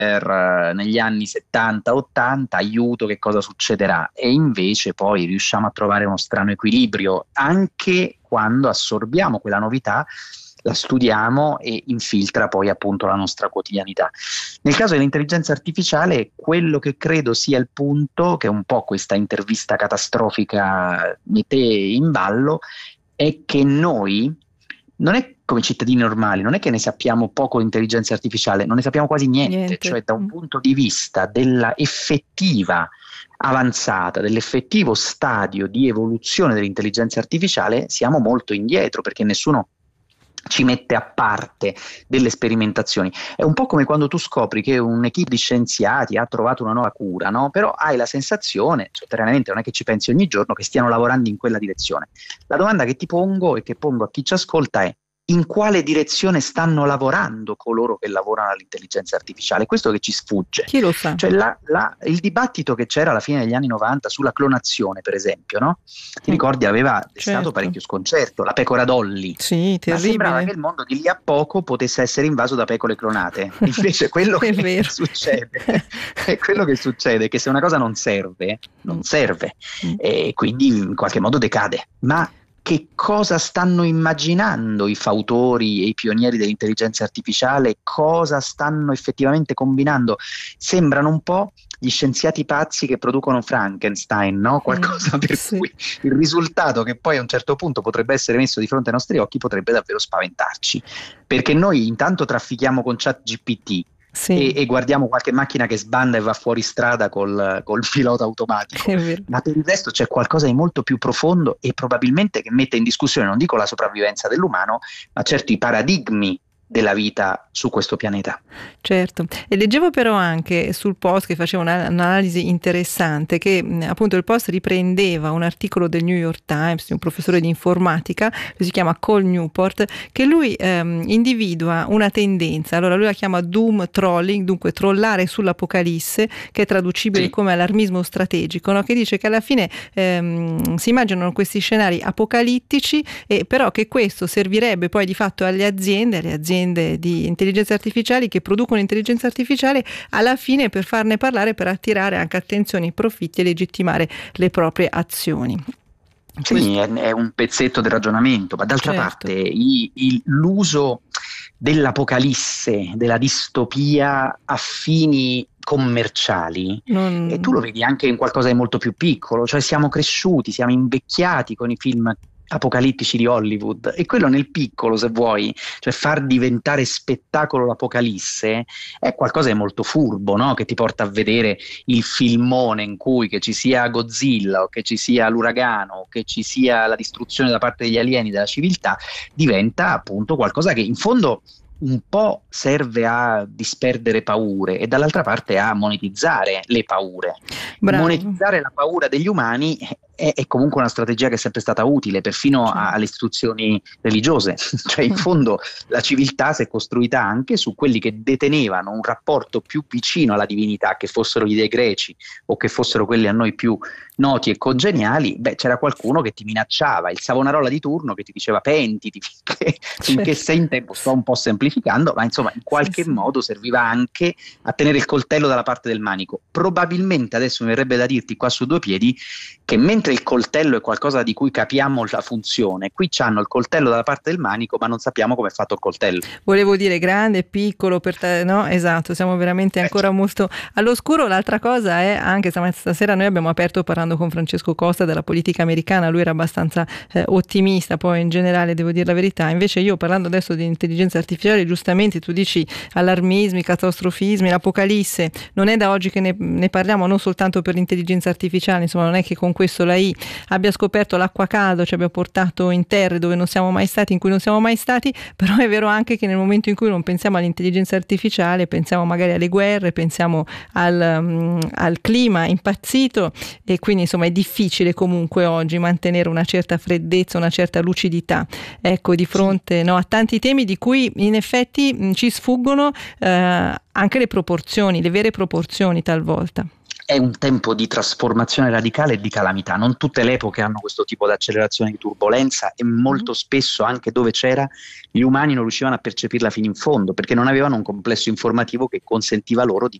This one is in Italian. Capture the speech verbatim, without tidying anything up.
eh, negli anni settanta ottanta, aiuto, che cosa succederà? E invece poi riusciamo a trovare uno strano equilibrio anche quando assorbiamo quella novità, la studiamo e infiltra poi appunto la nostra quotidianità. Nel caso dell'intelligenza artificiale, quello che credo sia il punto, che un po' questa intervista catastrofica mette in ballo, è che noi, non è come cittadini normali, non è che ne sappiamo poco di intelligenza artificiale, non ne sappiamo quasi niente, Niente. cioè da un punto di vista della effettiva avanzata, dell'effettivo stadio di evoluzione dell'intelligenza artificiale, siamo molto indietro, perché nessuno ci mette a parte delle sperimentazioni. È un po' come quando tu scopri che un'equipe di scienziati ha trovato una nuova cura, no? Però hai la sensazione, sotterraneamente non è che ci pensi ogni giorno, che stiano lavorando in quella direzione. La domanda che ti pongo e che pongo a chi ci ascolta è: in quale direzione stanno lavorando coloro che lavorano all'intelligenza artificiale? Questo che ci sfugge. Chi lo sa? Cioè la, la, il dibattito che c'era alla fine degli anni novanta sulla clonazione, per esempio, no? Ti ricordi, aveva destato Certo. parecchio sconcerto, la pecora Dolly. Sì, Ma sembrava terribile. che il mondo di lì a poco potesse essere invaso da pecore clonate. Invece quello È che vero. succede è quello che succede, che se una cosa non serve, non serve, Mm. e quindi in qualche modo decade. Ma che cosa stanno immaginando i fautori e i pionieri dell'intelligenza artificiale? Cosa stanno effettivamente combinando? Sembrano un po' gli scienziati pazzi che producono Frankenstein, no? Qualcosa per sì. cui il risultato, che poi a un certo punto potrebbe essere messo di fronte ai nostri occhi, potrebbe davvero spaventarci, perché noi intanto traffichiamo con ChatGPT, Sì, e, e guardiamo qualche macchina che sbanda e va fuori strada col, col pilota automatico, è vero. ma per il resto c'è qualcosa di molto più profondo e probabilmente che mette in discussione, non dico la sopravvivenza dell'umano, ma certo i paradigmi della vita su questo pianeta. Certo, e leggevo però anche sul post, che faceva una- un'analisi interessante, che mh, appunto il post riprendeva un articolo del New York Times di un professore di informatica che si chiama Cole Newport, che lui ehm, individua una tendenza. Allora lui la chiama doom trolling, dunque trollare sull'apocalisse, che è traducibile Sì. come allarmismo strategico, no? Che dice che alla fine ehm, si immaginano questi scenari apocalittici, e però che questo servirebbe poi di fatto alle aziende, alle aziende di intelligenza artificiali che producono intelligenza artificiale, alla fine per farne parlare, per attirare anche attenzioni, profitti e legittimare le proprie azioni. Sì, Questo- è, è un pezzetto del ragionamento, ma d'altra Certo. parte i- il- l'uso dell'apocalisse, della distopia a fini commerciali, Non- e tu lo vedi anche in qualcosa di molto più piccolo, cioè siamo cresciuti, siamo invecchiati con i film apocalittici di Hollywood, e quello nel piccolo, se vuoi, cioè far diventare spettacolo l'apocalisse è qualcosa di molto furbo, no? Che ti porta a vedere il filmone in cui che ci sia Godzilla o che ci sia l'uragano o che ci sia la distruzione da parte degli alieni della civiltà, diventa appunto qualcosa che in fondo un po' serve a disperdere paure e dall'altra parte a monetizzare le paure. Bravo. Monetizzare la paura degli umani è, è comunque una strategia che è sempre stata utile perfino Certo. a- alle istituzioni religiose. Cioè in fondo la civiltà si è costruita anche su quelli che detenevano un rapporto più vicino alla divinità, che fossero gli dei greci o che fossero quelli a noi più noti e congeniali. Beh, c'era qualcuno che ti minacciava, il Savonarola di turno che ti diceva pentiti finché, finché sei in tempo. Sto un po' semplificando, ma insomma in qualche Sì, sì. modo serviva anche a tenere il coltello dalla parte del manico. Probabilmente adesso mi verrebbe da dirti qua su due piedi che mentre il coltello è qualcosa di cui capiamo la funzione, qui c'hanno il coltello dalla parte del manico ma non sappiamo come è fatto il coltello. Volevo dire grande, piccolo, per te, no? Esatto, siamo veramente ancora Eh, molto all'oscuro. L'altra cosa è, anche stasera noi abbiamo aperto parlando con Francesco Costa della politica americana, lui era abbastanza eh, ottimista, poi in generale devo dire la verità, invece io parlando adesso di intelligenza artificiale, giustamente tu dici allarmismi, catastrofismi, l'apocalisse, non è da oggi che ne, ne parliamo, non soltanto per l'intelligenza artificiale, insomma non è che con questo la I abbia scoperto l'acqua calda, ci abbia portato in terre dove non siamo mai stati, in cui non siamo mai stati, però è vero anche che nel momento in cui non pensiamo all'intelligenza artificiale, pensiamo magari alle guerre, pensiamo al, um, al clima impazzito, e quindi insomma è difficile comunque oggi mantenere una certa freddezza, una certa lucidità, ecco, di fronte no, a tanti temi di cui in effetti mh, ci sfuggono eh, anche le proporzioni, le vere proporzioni talvolta. è un tempo di trasformazione radicale e di calamità. Non tutte le epoche hanno questo tipo di accelerazione di turbolenza e molto spesso anche dove c'era gli umani non riuscivano a percepirla fino in fondo perché non avevano un complesso informativo che consentiva loro di